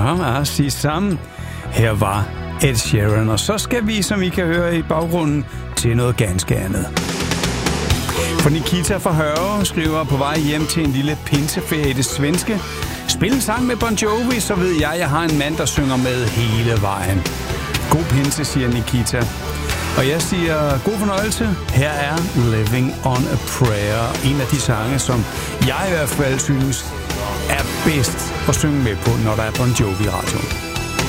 Sig sammen. Her var Ed Sheeran, og så skal vi, som I kan høre i baggrunden, til noget ganske andet. For Nikita fra Hørve skriver på vej hjem til en lille pinseferie i det svenske. Spil en sang med Bon Jovi, så ved jeg har en mand, der synger med hele vejen. God pinse, siger Nikita. Og jeg siger god fornøjelse. Her er Living on a Prayer. En af de sange, som jeg i hvert fald synes er bedst at synge med på, når der er Bon Jovi i radioen.